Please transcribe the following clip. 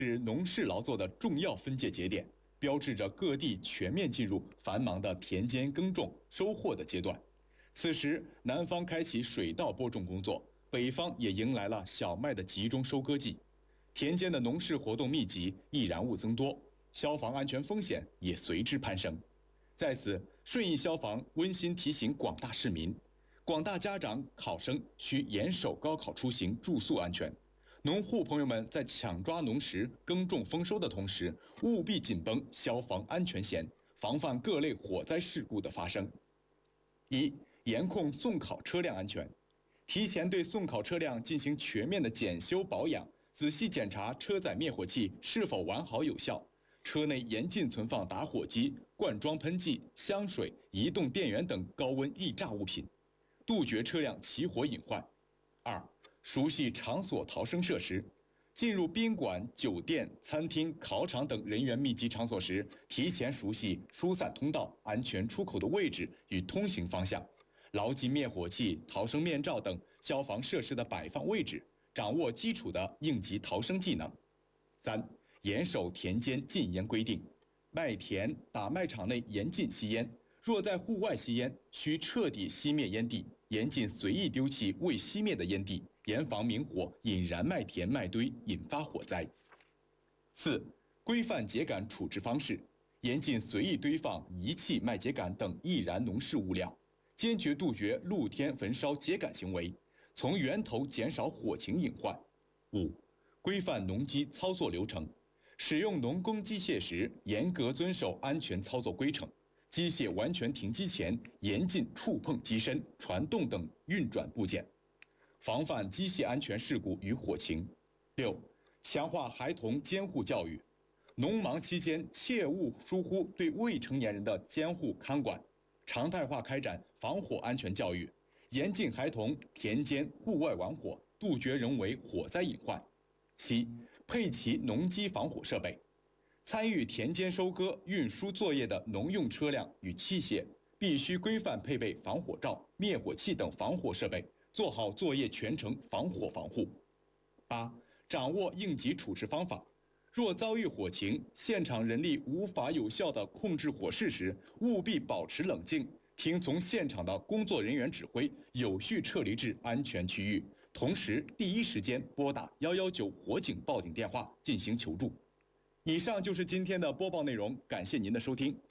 是农事劳作的重要分界节点，标志着各地全面进入繁忙的田间耕种、收获的阶段。此时，南方开启水稻播种工作，北方也迎来了小麦的集中收割季。田间的农事活动密集，易燃物增多，消防安全风险也随之攀升。在此，顺义消防温馨提醒广大市民、广大家长、考生需严守高考出行住宿安全。农户朋友们在抢抓农时、耕种丰收的同时，务必紧绷消防安全弦，防范各类火灾事故的发生。一、严控送考车辆安全，提前对送考车辆进行全面的检修保养，仔细检查车载灭火器是否完好有效，车内严禁存放打火机、罐装喷剂、香水、移动电源等高温易炸物品，杜绝车辆起火隐患。二、熟悉场所逃生设施，进入宾馆、酒店、餐厅、考场等人员密集场所时，提前熟悉疏散通道、安全出口的位置与通行方向，牢记灭火器、逃生面罩等消防设施的摆放位置，掌握基础的应急逃生技能。三、严守田间禁烟规定，麦田、打麦场内严禁吸烟，若在户外吸烟，需彻底熄灭烟蒂，严禁随意丢弃未熄灭的烟蒂，严防明火引燃麦田麦堆，引发火灾。四、规范秸秆处置方式，严禁随意堆放遗弃麦秸秆等易燃农事物料，坚决杜绝露天焚烧秸秆行为，从源头减少火情隐患。五、规范农机操作流程，使用农工机械时，严格遵守安全操作规程。机械完全停机前，严禁触碰机身、传动等运转部件，防范机械安全事故与火情。六、强化孩童监护教育，农忙期间切勿疏忽对未成年人的监护看管，常态化开展防火安全教育，严禁孩童田间、户外玩火，杜绝人为火灾隐患。七、配齐农机防火设备，参与田间收割、运输作业的农用车辆与器械，必须规范配备防火罩、灭火器等防火设备，做好作业全程防火防护。八、掌握应急处置方法，若遭遇火情，现场人力无法有效地控制火势时，务必保持冷静，听从现场的工作人员指挥，有序撤离至安全区域，同时第一时间拨打119火警报警电话进行求助。以上就是今天的播报内容，感谢您的收听。